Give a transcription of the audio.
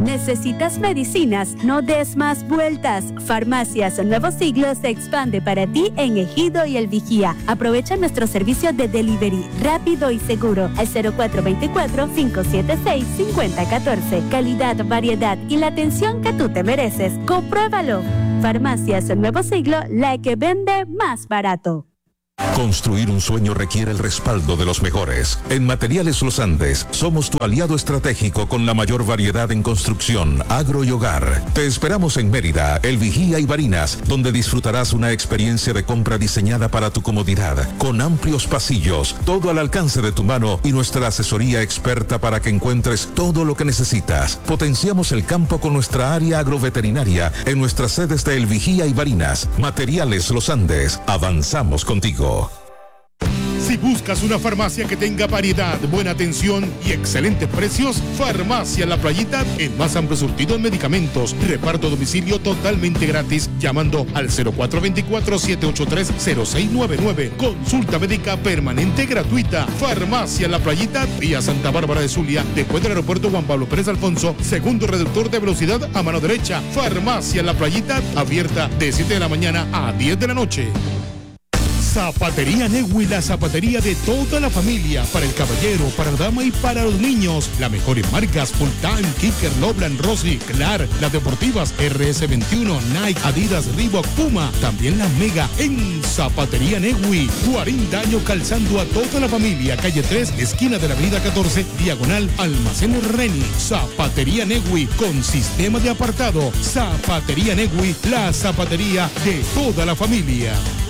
¿Necesitas medicinas? No des más vueltas. Farmacias Nuevo Siglo se expande para ti en Ejido y El Vigía. Aprovecha nuestro servicio de delivery rápido y seguro al 0424-576-5014. Calidad, variedad y la atención que tú te mereces. ¡Compruébalo! Farmacias Nuevo Siglo, la que vende más barato. Construir un sueño requiere el respaldo de los mejores. En Materiales Los Andes somos tu aliado estratégico con la mayor variedad en construcción, agro y hogar. Te esperamos en Mérida, El Vigía y Barinas, donde disfrutarás una experiencia de compra diseñada para tu comodidad, con amplios pasillos, todo al alcance de tu mano y nuestra asesoría experta para que encuentres todo lo que necesitas. Potenciamos el campo con nuestra área agroveterinaria en nuestras sedes de El Vigía y Barinas. Materiales Los Andes, avanzamos contigo. Si buscas una farmacia que tenga variedad, buena atención y excelentes precios, Farmacia La Playita, el más amplio surtido en medicamentos. Reparto a domicilio totalmente gratis llamando al 0424-783-0699. Consulta médica permanente gratuita. Farmacia La Playita, vía Santa Bárbara de Zulia, después del aeropuerto Juan Pablo Pérez Alfonso, segundo reductor de velocidad a mano derecha. Farmacia La Playita, abierta de 7 de la mañana a 10 de la noche. Zapatería Negui, la zapatería de toda la familia, para el caballero, para la dama y para los niños. Las mejores marcas: Full Time, Kicker, Loblan, Rossi, Clar, las deportivas RS21, Nike, Adidas, Reebok, Puma. También las Mega en Zapatería Negui. 40 años calzando a toda la familia. Calle 3, esquina de la avenida 14, diagonal Almacén Reni. Zapatería Negui con sistema de apartado. Zapatería Negui, la zapatería de toda la familia.